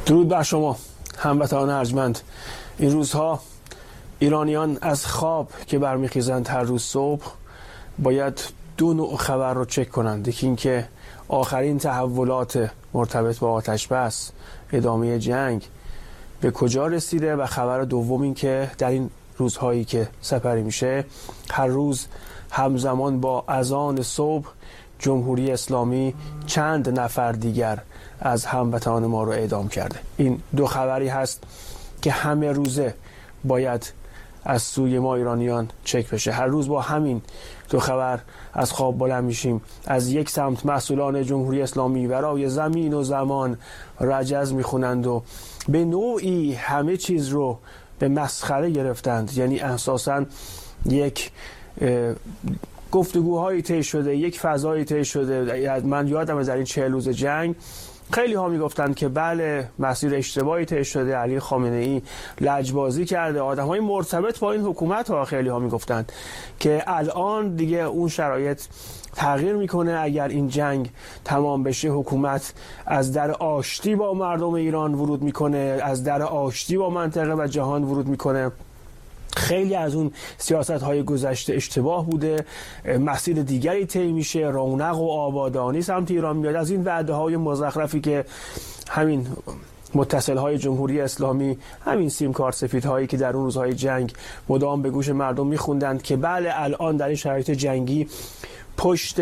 درود بر شما هموطنان ارجمند. این روزها ایرانیان از خواب که برمیخیزند هر روز صبح باید دو نوع خبر رو چک کنند. یکی این که آخرین تحولات مرتبط با آتش بس، ادامه جنگ به کجا رسیده، و خبر دوم این که در این روزهایی که سپری میشه هر روز همزمان با اذان صبح جمهوری اسلامی چند نفر دیگر از هموطنان ما رو اعدام کرده. این دو خبری هست که همه روزه باید از سوی ما ایرانیان چک بشه. هر روز با همین دو خبر از خواب بلند میشیم. از یک سمت مسئولان جمهوری اسلامی برای زمین و زمان رجز میخونند و به نوعی همه چیز رو به مسخره گرفتند. یعنی اساساً یک گفتگوهایی طی شده، یک فضایی طی شده. من یادم از این 40 روز جنگ خیلی ها میگفتند که بله مسیر اشتباهی طی شده، علی خامنه ای لجبازی کرده، آدمای مرتبط با این حکومت ها خیلی ها میگفتند که الان دیگه اون شرایط تغییر میکنه. اگر این جنگ تمام بشه حکومت از در آشتی با مردم ایران ورود میکنه، از در آشتی با منطقه و جهان ورود میکنه. خیلی از اون سیاست‌های گذشته اشتباه بوده، مسیر دیگری طی میشه، رونق و آبادانی سمت ایران میاد. از این وعده‌های مزخرفی که همین متصل‌های جمهوری اسلامی، همین سیمکارت سفیدهایی که در اون روزهای جنگ مدام به گوش مردم میخوندند که بله الان در این شرایط جنگی پشت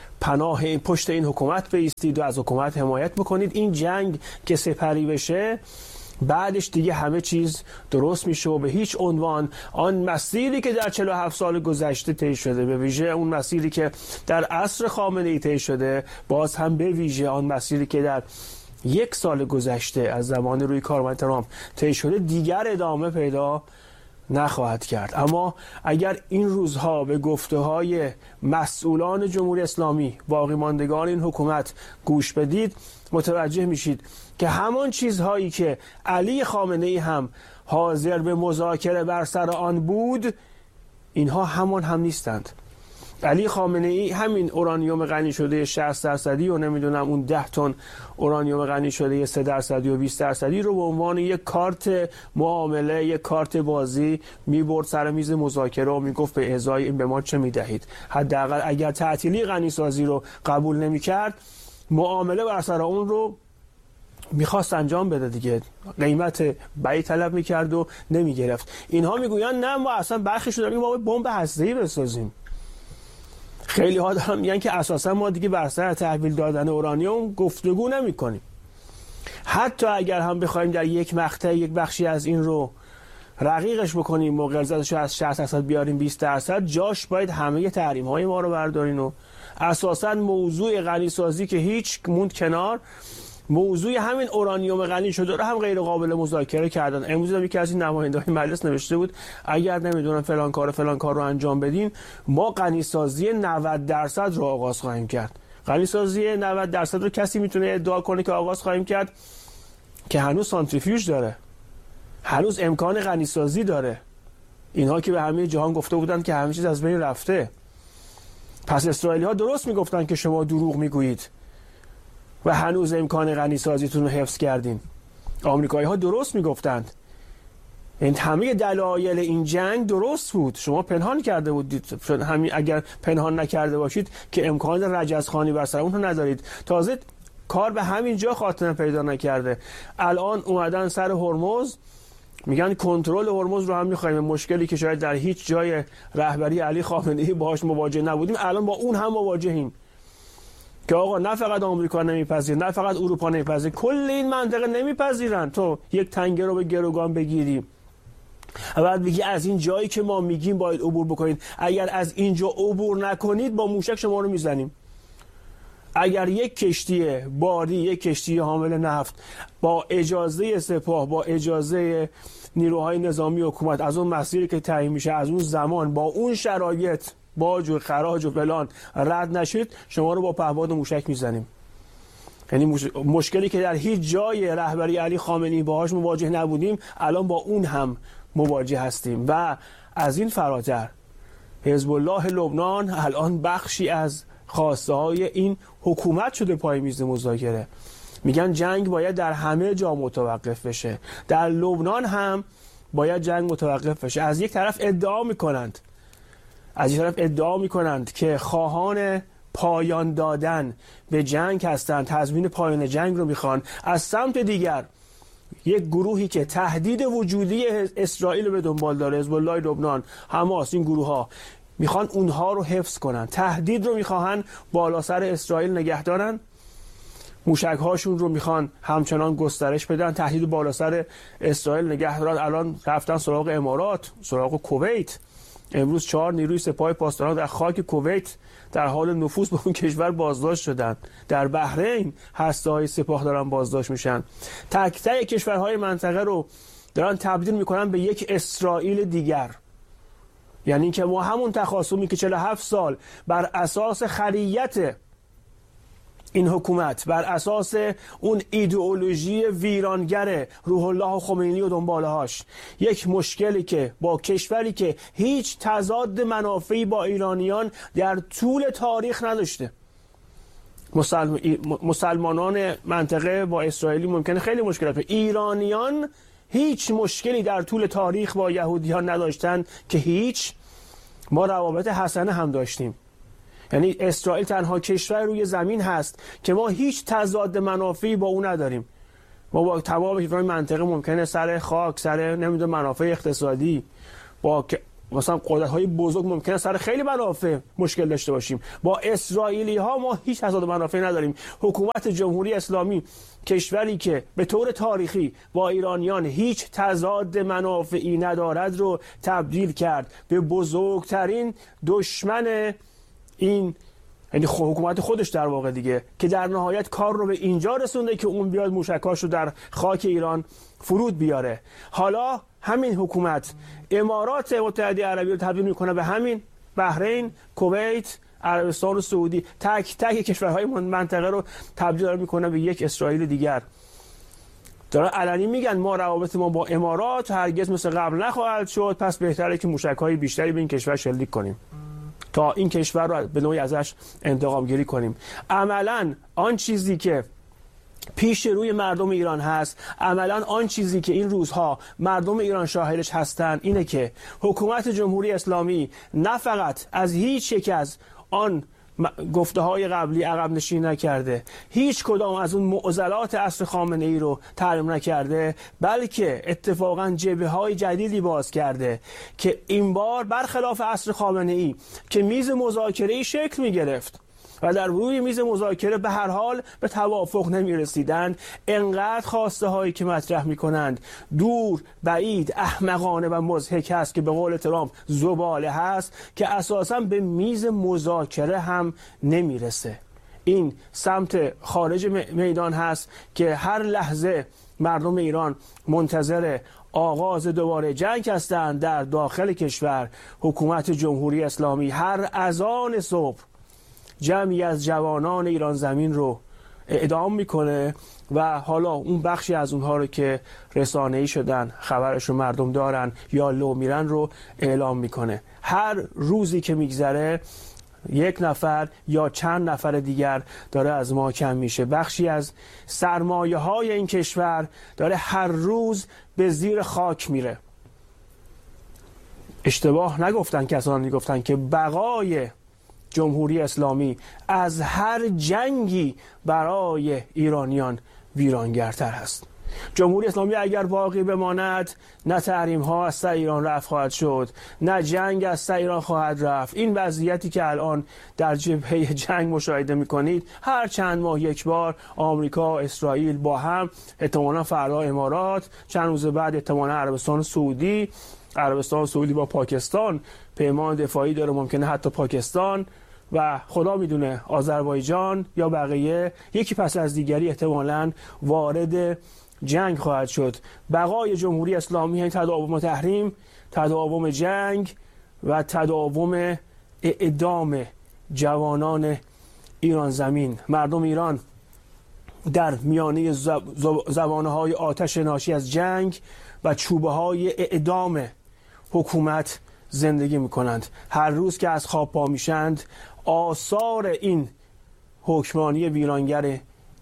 این حکومت بایستید و از حکومت حمایت بکنید. این جنگ که سپری بشه بعدش دیگه همه چیز درست میشه و به هیچ عنوان آن مسیری که در 47 سال گذشته طی شده، به ویژه اون مسیری که در عصر خامنه ای طی شده، باز هم به ویژه آن مسیری که در 1 سال گذشته از زمان روی کارمند ترامپ طی شده، دیگر ادامه پیدا نخواهد کرد. اما اگر این روزها به گفته‌های مسئولان جمهوری اسلامی، باقی ماندگان این حکومت گوش بدید، متوجه میشید که همان چیزهایی که علی خامنه ای هم حاضر به مذاکره بر سر آن بود، اینها همان هم نیستند. علی خامنه ای همین اورانیوم غنی شده 60% و نمیدونم اون 10 تن اورانیوم غنی شده 3% و 20% رو به عنوان یک کارت معامله، یک کارت بازی میبرد سر میز مذاکره و میگفت به ازای این به ما چه میدهید. حداقل اگر تعطیلی غنی سازی رو قبول نمیکرد، معامله بر سر اون رو میخواست انجام بده دیگه، قیمت بایی طلب میکرد و نمیگرفت. اینها میگویند نه ما اصلا برخیشو داریم ما بمب هسته‌ای بسازیم. خیلی ها دارن میگن که اساسا ما دیگه بر سر تحویل دادن اورانیوم گفتگو نمی کنیم. حتی اگر هم بخوایم در یک مقطع یک بخشی از این رو رقیقش بکنیم و قرضش از 60% بیاریم 20%، جاش باید همه تحریم های ما رو بردارین و اساسا موضوع غنی سازی که هیچ موند کنار، موضوع همین اورانیوم غنی شده رو هم غیر قابل مذاکره کردن. امروز یکی از این نماینده‌های مجلس نوشته بود اگر نمیدونم فلان کار رو انجام بدین ما غنی سازی 90% رو آغاز خواهیم کرد. غنی سازی 90% رو کسی میتونه ادعا کنه که آغاز خواهیم کرد که هنوز سانتریفیوژ داره، هنوز امکان غنی سازی داره. اینها که به همه جهان گفته بودن که همه چیز از بین رفته. پس اسرائیلی‌ها درست میگفتن که شما دروغ میگویید و هنوز امکان غنی سازیتون رو حفظ کردین. آمریکایی ها درست میگفتند. این همه دلایل این جنگ درست بود. شما پنهان کرده بودید. همین اگر پنهان نکرده باشید که امکان رجزخوانی بر سر اون رو ندارید. تازه کار به همین جا خاتمه پیدا نکرده. الان اومدن سر هرمز میگن کنترل هرمز رو هم می‌خوایم. مشکلی که شاید در هیچ جای رهبری علی خامنه‌ای باهاش مواجه نبودیم، الان با اون هم مواجهیم. که آقا نه فقط آمریکا نمیپذیر، نه فقط اروپا نمیپذیر، کل این منطقه نمیپذیرن تو یک تنگه رو به گروگان بگیری و بعد بگی از این جایی که ما میگیم باید عبور بکنید، اگر از اینجا عبور نکنید با موشک شما رو میزنیم. اگر یک کشتی باری، یک کشتی حامل نفت با اجازه سپاه، با اجازه نیروهای نظامی حکومت از اون مسیری که تعیین میشه، از اون زمان، با اون شرایط، باج و خراج و فلان رد نشید، شما رو با پهپاد و موشک میزنیم. یعنی مشکلی که در هیچ جای رهبری علی خامنه‌ای باهاش مواجه نبودیم، الان با اون هم مواجه هستیم. و از این فراتر حزب الله لبنان الان بخشی از خواسته های این حکومت شده پای میز مذاکره. میگن جنگ باید در همه جا متوقف بشه، در لبنان هم باید جنگ متوقف بشه. از یک طرف ادعا میکنند که خواهان پایان دادن به جنگ هستند، تضمین پایان جنگ رو میخوان. از سمت دیگر یک گروهی که تهدید وجودی اسرائیل به دنبال داره، حزب الله لبنان، حماس، این گروه ها میخوان اونها رو حفظ کنن، تهدید رو میخوان بالا سر اسرائیل نگه دارن، موشک هاشون رو میخوان همچنان گسترش بدن، تهدید بالا سر اسرائیل نگه دارن. الان رفتن سراغ امارات، سراغ کویت. امروز 4 نیروی سپاه پاسداران در خاک کویت در حال نفوذ به اون کشور بازداشت شدن. در بحرین هسته‌های سپاه دارن بازداشت میشن. تک تک کشورهای منطقه رو دارن تبدیل میکنن به یک اسرائیل دیگر. یعنی که ما همون تخاصمی که 47 سال بر اساس خریت این حکومت، بر اساس اون ایدئولوژی ویرانگر روح الله خمینی و دنبالهاش، یک مشکلی که با کشوری که هیچ تضاد منافعی با ایرانیان در طول تاریخ نداشته، مسلمانان منطقه با اسرائیلی ممکنه خیلی مشکلات، ایرانیان هیچ مشکلی در طول تاریخ با یهودیان نداشتن که هیچ. ما روابط حسنه هم داشتیم. یعنی اسرائیل تنها کشور روی زمین هست که ما هیچ تضاد منافعی با اون نداریم. ما با تمام کشورهای منطقه ممکنه سر خاک، سر نمیدونم منافع اقتصادی، با مثلا قدرت‌های بزرگ ممکنه سر خیلی منافع مشکل داشته باشیم. با اسرائیلی‌ها ما هیچ تضاد منافعی نداریم. حکومت جمهوری اسلامی، کشوری که به طور تاریخی با ایرانیان هیچ تضاد منافعی ندارد، رو تبدیل کرد به بزرگترین دشمن این، یعنی حکومت خودش در واقع دیگه، که در نهایت کار رو به اینجا رسونده که اون بیاد موشکاش رو در خاک ایران فرود بیاره. حالا همین حکومت امارات متحده عربی رو تبدیل میکنه به همین بحرین، کویت، عربستان و سعودی. تک تک کشورهای منطقه رو تبدیل میکنه به یک اسرائیل دیگر. دارن علنی میگن ما روابط ما با امارات هرگز مثل قبل نخواهد شد، پس بهتره که موشک‌های بیشتری به این کشور شلیک کنیم تا این کشور رو به نوعی ازش انتقام گیری کنیم. عملاً آن چیزی که پیش روی مردم ایران هست، عملاً آن چیزی که این روزها مردم ایران شاهدش هستند، اینه که حکومت جمهوری اسلامی نه فقط از هیچ یک از آن گفته های قبلی عقب نشینی نکرده، هیچ کدام از اون معضلات عصر خامنه ای رو تحریم نکرده، بلکه اتفاقا جبهه های جدیدی باز کرده که این بار برخلاف عصر خامنه ای که میز مذاکره شکل می گرفت و در روی میز مذاکره به هر حال به توافق نمی رسیدند، انقدر خواسته هایی که مطرح می کنند دور، بعید، احمقانه و مضحک هست که به قول ترامپ زباله هست که اساساً به میز مذاکره هم نمی رسه. این سمت خارج میدان هست که هر لحظه مردم ایران منتظر آغاز دوباره جنگ هستند. در داخل کشور حکومت جمهوری اسلامی هر اذان صبح جمعی از جوانان ایران زمین رو اعدام میکنه و حالا اون بخشی از اونها رو که رسانه‌ای شدن، خبرش رو مردم دارن یا لو میرن، رو اعلام میکنه. هر روزی که میگذره یک نفر یا چند نفر دیگر داره از ما کم میشه. بخشی از سرمایه های این کشور داره هر روز به زیر خاک میره. اشتباه نگفتن کسانی گفتن که بقای جمهوری اسلامی از هر جنگی برای ایرانیان ویرانگرتر هست. جمهوری اسلامی اگر باقی بماند، نه تحریم ها از سر ایران رفع خواهد شد، نه جنگ از سر ایران خواهد رفت. این وضعیتی که الان در جبهه جنگ مشاهده میکنید، هر چند ماه یک بار آمریکا و اسرائیل با هم، احتمالاً فردا امارات، چند روز بعد احتمالاً عربستان و سعودی با پاکستان پیمان دفاعی داره، ممکنه حتی پاکستان و خدا میدونه آذربایجان یا بقیه یکی پس از دیگری احتمالاً وارد جنگ خواهد شد. بقای جمهوری اسلامی یعنی تداوم تحریم، تداوم جنگ و تداوم اعدام جوانان ایران زمین. مردم ایران در میانه زبانه‌های آتش ناشی از جنگ و چوبه‌های اعدام حکومت زندگی میکنند. هر روز که از خواب پا میشند، آثار این حکمرانی ویرانگر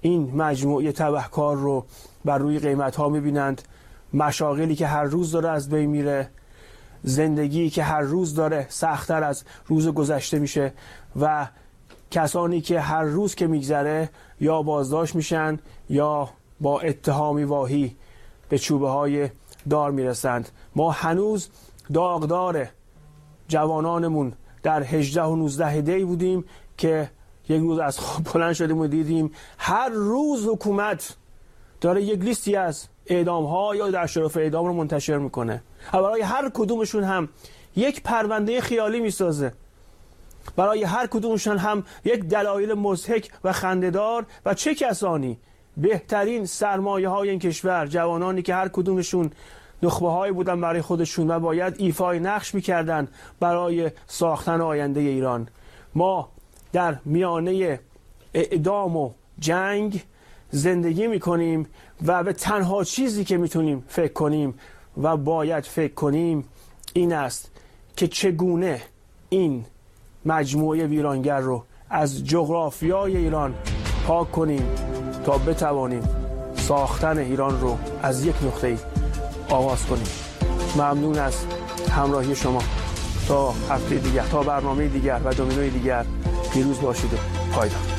این مجموعه تبهکار رو بر روی قیمت‌ها می‌بینند، مشاغلی که هر روز داره از بین میره، زندگی که هر روز داره سخت‌تر از روز گذشته میشه و کسانی که هر روز که میگذره یا بازداشت میشن یا با اتهامی واهی به چوبه‌های دار میرسند. ما هنوز داغدار جوانانمون در 18 و 19 دی بودیم که یک روز از خواب بلند شدیم و دیدیم هر روز حکومت داره یک لیستی از اعدام‌ها یا در شرف اعدام رو منتشر میکنه و برای هر کدومشون هم یک پرونده خیالی میسازه، برای هر کدومشون هم یک دلایل مضحک و خنده‌دار. و چه کسانی بهترین سرمایه‌های این کشور، جوانانی که هر کدومشون نخبه‌هایی بودن برای خودشون و باید ایفای نقش می‌کردن برای ساختن آینده ایران. ما در میانه اعدام و جنگ زندگی می‌کنیم و به تنها چیزی که می‌تونیم فکر کنیم و باید فکر کنیم این است که چگونه این مجموعه ویرانگر رو از جغرافیای ایران پاک کنیم تا بتوانیم ساختن ایران رو از یک نقطه آغاز کنیم. ممنون از همراهی شما. تا هفته دیگر، تا برنامه دیگر و دومینوی دیگر، پیروز باشید و پایدار.